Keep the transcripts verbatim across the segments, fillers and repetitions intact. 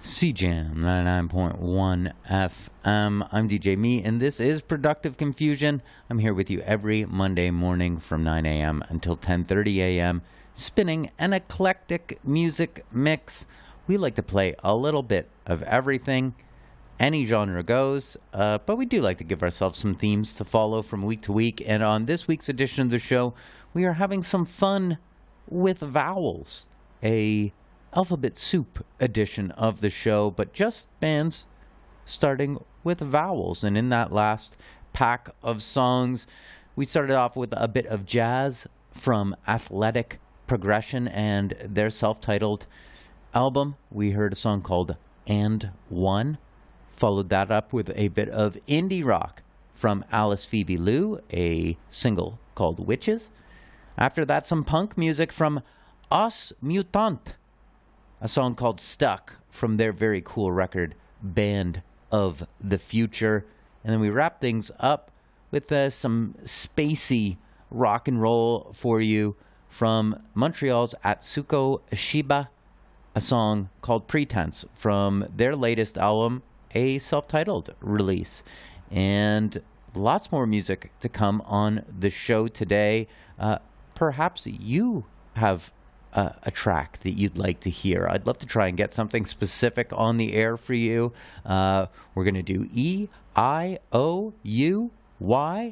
C Jam ninety-nine point one F M. I'm D J Me, and this is Productive Confusion. I'm here with you every Monday morning from nine a.m. until ten thirty a.m., spinning an eclectic music mix. We like to play a little bit of everything. Any genre goes, uh, but we do like to give ourselves some themes to follow from week to week. And on this week's edition of the show, we are having some fun with vowels. A alphabet soup edition of the show, but just bands starting with vowels. And in that last pack of songs, we started off with a bit of jazz from Athletic Progression and their self-titled album. We heard a song called And One. Followed that up with a bit of indie rock from Alice Phoebe Lou, a single called Witches. After that, some punk music from Os Mutant, a song called Stuck from their very cool record, Band of the Future. And then we wrap things up with uh, some spacey rock and roll for you from Montreal's Atsuko Shiba, a song called Pretense from their latest album, a self-titled release. And lots more music to come on the show today. Uh, perhaps you have a, a track that you'd like to hear. I'd love to try and get something specific on the air for you. Uh, we're going to do E, I, O, U, Y.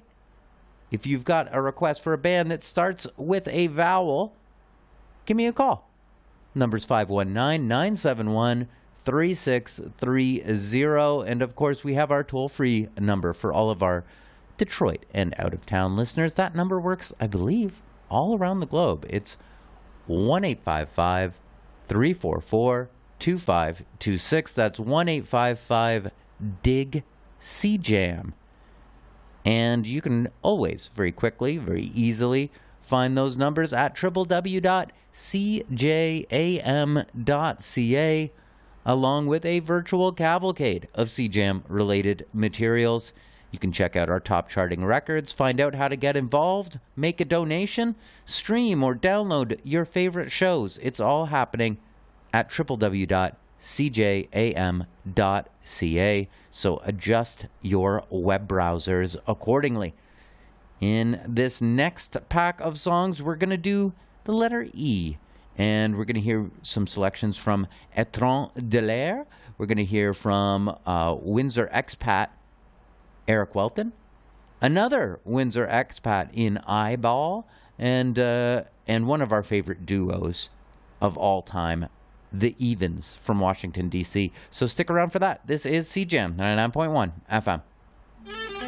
If you've got a request for a band that starts with a vowel, give me a call. Number's five one nine, nine seven one, three six three zero. And of course, we have our toll-free number for all of our Detroit and out-of-town listeners. That number works, I believe, all around the globe. It's one eight five five, three four four, two five two six. That's one eight five five, D I G, C Jam. And you can always, very quickly, very easily, find those numbers at w w w dot c jam dot c a, along with a virtual cavalcade of C Jam-related materials. You can check out our top charting records, find out how to get involved, make a donation, stream or download your favorite shows. It's all happening at w w w dot c jam dot c a, so adjust your web browsers accordingly. In this next pack of songs, we're going to do the letter E. And we're going to hear some selections from Etran de l'Air. We're going to hear from uh, Windsor expat Eric Welton. Another Windsor expat in Eyeball. And, uh, and one of our favorite duos of all time, The Evens from Washington, D C. So stick around for that. This is C Jam ninety-nine point one F M.